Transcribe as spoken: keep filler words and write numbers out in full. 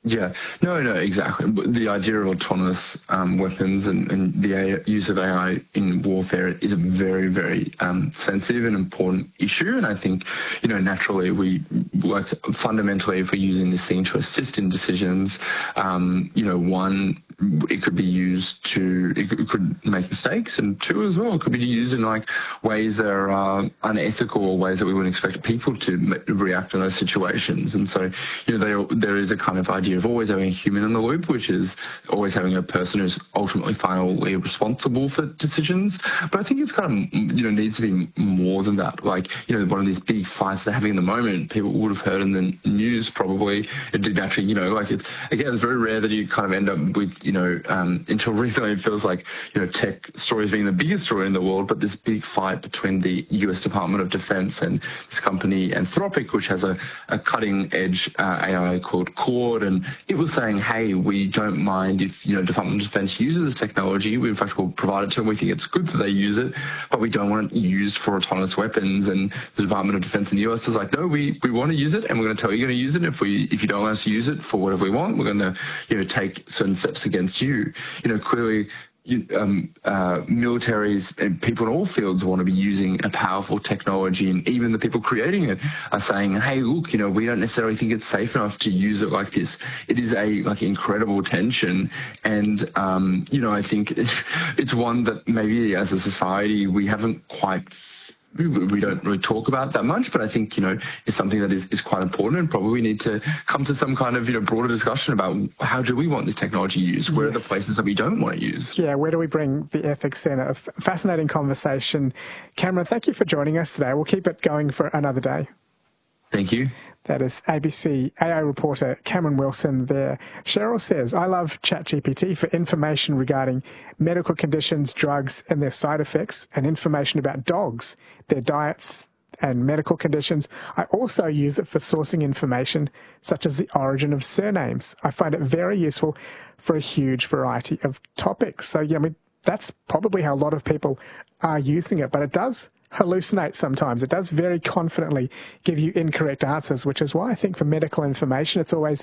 Yeah, no, no, exactly. But the idea of autonomous um, weapons and, and the A I, use of A I in warfare is a very, very um, sensitive and important issue. And I think, you know, naturally we like fundamentally, if we're using this thing to assist in decisions, um, you know, one, it could be used to, it could make mistakes, and two as well, it could be used in like ways that are uh, unethical, or ways that we wouldn't expect people to react in those situations. And so, you know, there, there is a kind of idea of always having a human in the loop, which is always having a person who's ultimately finally responsible for decisions. But I think it's kind of, you know, needs to be more than that. Like, you know, one of these big fights they're having in the moment, people would have heard in the news probably, it did actually, you know, like it's, again, it's very rare that you kind of end up with, you know, um, until recently it feels like, you know, tech stories being the biggest story in the world, but this big fight between the U S Department of Defense and this company Anthropic, which has a, a cutting edge uh, A I called Claude, and it was saying, hey, we don't mind if, you know, Department of Defense uses this technology. We, in fact, will provide it to them. We think it's good that they use it, but we don't want it used for autonomous weapons. And the Department of Defense in the U S is like, no, we, we want to use it, and we're going to tell you you're going to use it. If we if you don't want us to use it for whatever we want, we're going to, you know, take certain steps against you. You know, clearly, You, um, uh, militaries and people in all fields want to be using a powerful technology, and even the people creating it are saying, hey, look, you know, we don't necessarily think it's safe enough to use it like this. It is a like incredible tension, and um, you know, I think it's one that maybe as a society we haven't quite we don't really talk about that much, but I think, you know, it's something that is, is quite important, and probably we need to come to some kind of, you know, broader discussion about how do we want this technology used? Where yes. are the places that we don't want it used? Yeah, where do we bring the ethics in? A fascinating conversation. Cameron, thank you for joining us today. We'll keep it going for another day. Thank you. That is A B C A I reporter Cameron Wilson there. Cheryl says, I love ChatGPT for information regarding medical conditions, drugs and their side effects, and information about dogs, their diets and medical conditions. I also use it for sourcing information such as the origin of surnames. I find it very useful for a huge variety of topics. So, yeah, I mean, that's probably how a lot of people are using it, but it does hallucinate sometimes. It does very confidently give you incorrect answers, which is why I think for medical information, it's always